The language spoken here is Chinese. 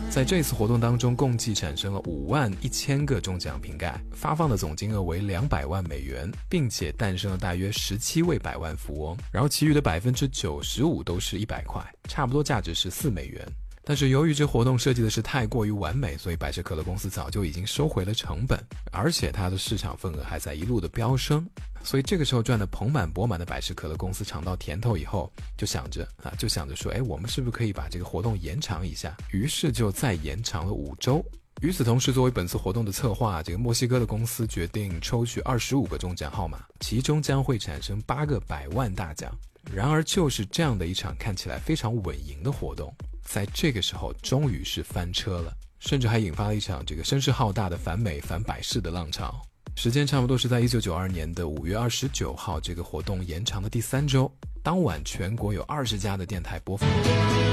在这次活动当中，共计产生了51000个中奖瓶盖，发放的总金额为200万美元，并且诞生了大约17位百万富翁，然后其余的95%都是100块，差不多价值是4美元。但是由于这活动设计的是太过于完美，所以百事可乐公司早就已经收回了成本，而且它的市场份额还在一路的飙升。所以这个时候赚得盆满钵满的百事可乐公司尝到甜头以后，就想着说，我们是不是可以把这个活动延长一下？于是就再延长了5周。与此同时，作为本次活动的策划，这个墨西哥的公司决定抽取25个中奖号码，其中将会产生8个100万大奖。然而就是这样的一场看起来非常稳赢的活动，在这个时候终于是翻车了，甚至还引发了一场这个声势浩大的反美反百事的浪潮。时间差不多是在1992年的5月29号，这个活动延长的第3周，当晚全国有20家的电台播放。